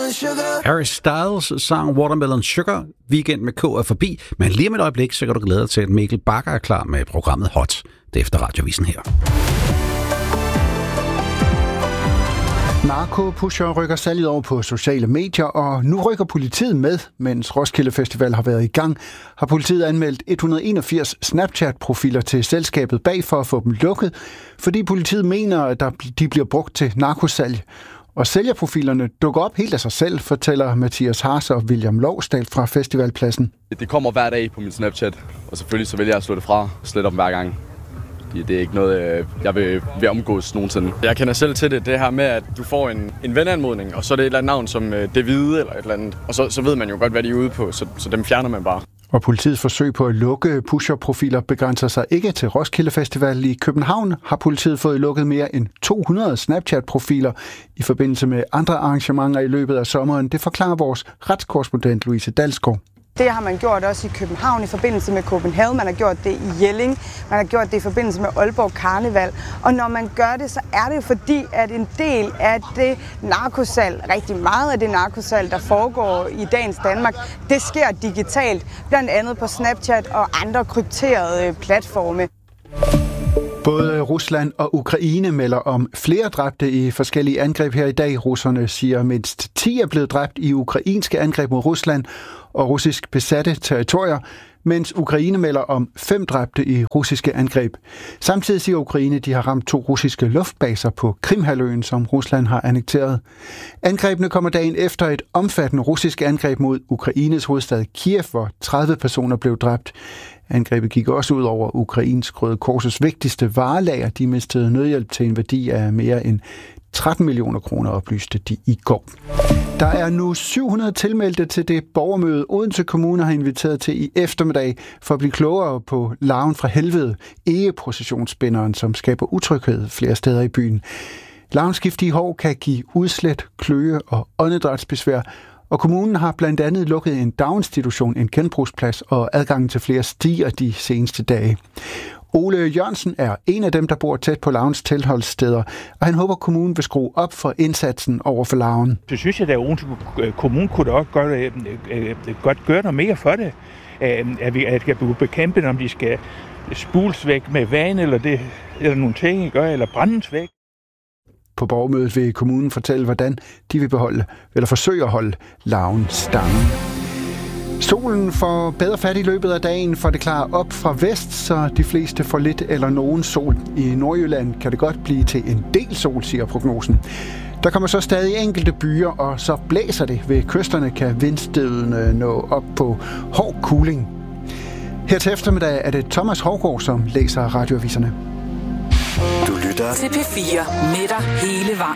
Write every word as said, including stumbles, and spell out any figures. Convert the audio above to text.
watermelon sugar. Harry Styles sang Watermelon Sugar. Weekend med K er forbi, men lige om et øjeblik, så kan du glæde dig til, at Mikkel Bakker er klar med programmet Hot. Det er efter Radiovisen her. Narkopusher rykker salget over på sociale medier, og nu rykker politiet med. Mens Roskilde Festival har været i gang, har politiet anmeldt et hundrede og enogfirs Snapchat-profiler til selskabet bag for at få dem lukket, fordi politiet mener, at de bliver brugt til narkosalg. Og sælgerprofilerne dukker op helt af sig selv, fortæller Mathias Haas og William Lovsdal fra Festivalpladsen. Det kommer hver dag på min Snapchat, og selvfølgelig så vil jeg slå det fra og slette dem hver gang. Det er ikke noget, jeg vil, vil omgås nogensinde. Jeg kender selv til det, det her med, at du får en, en venanmodning, og så er det et eller andet navn som Det Hvide eller et eller andet. Og så, så ved man jo godt, hvad de er ude på, så, så dem fjerner man bare. Og politiets forsøg på at lukke pusherprofiler begrænser sig ikke til Roskilde Festival. I København har politiet fået lukket mere end to hundrede Snapchat-profiler i forbindelse med andre arrangementer i løbet af sommeren. Det forklarer vores retskorrespondent Louise Dalsgaard. Det har man gjort også i København i forbindelse med Copenhagen, man har gjort det i Jelling, man har gjort det i forbindelse med Aalborg Karneval. Og når man gør det, så er det jo fordi, at en del af det narkosalg, rigtig meget af det narkosalg, der foregår i dagens Danmark, det sker digitalt, blandt andet på Snapchat og andre krypterede platforme. Både Rusland og Ukraine melder om flere dræbte i forskellige angreb her i dag. Russerne siger, at mindst ti er blevet dræbt i ukrainske angreb mod Rusland og russisk besatte territorier, mens Ukraine melder om fem dræbte i russiske angreb. Samtidig siger Ukraine, at de har ramt to russiske luftbaser på Krimhalvøen, som Rusland har annekteret. Angrebene kommer dagen efter et omfattende russisk angreb mod Ukraines hovedstad Kiev, hvor tredive personer blev dræbt. Angrebet gik også ud over Ukrainsk Røde Korses vigtigste varelager. De mistede nødhjælp til en værdi af mere end tretten millioner kroner, oplyste de i går. Der er nu syv hundrede tilmeldte til det borgermøde, Odense Kommune har inviteret til i eftermiddag for at blive klogere på larven fra helvede, egeprocessionsspænderen, som skaber utryghed flere steder i byen. Larvens giftige hår kan give udslæt, kløe og åndedrætsbesvær, og kommunen har blandt andet lukket en daginstitution, en genbrugsplads og adgangen til flere stier de seneste dage. Ole Jørgensen er en af dem, der bor tæt på larvens tilholdssteder, og han håber, kommunen vil skrue op for indsatsen over for larven. Så synes jeg, at Odense Kommune kunne da også godt, godt gøre noget mere for det. At vi skal bekæmpe, om de skal spules væk med vand eller, det, eller nogle ting, eller brændes væk. På borgermødet vil kommunen fortælle, hvordan de vil beholde, eller forsøge at holde larven stangen. Solen får bedre fat i løbet af dagen, for det klarer op fra vest, så de fleste får lidt eller nogen sol. I Nordjylland kan det godt blive til en del sol, siger prognosen. Der kommer så stadig enkelte byer, og så blæser det. Ved kysterne kan vindstødene nå op på hård kuling. Her til eftermiddag er det Thomas Hårgaard, som læser radioaviserne. Du lytter til P fire med dig hele vejen.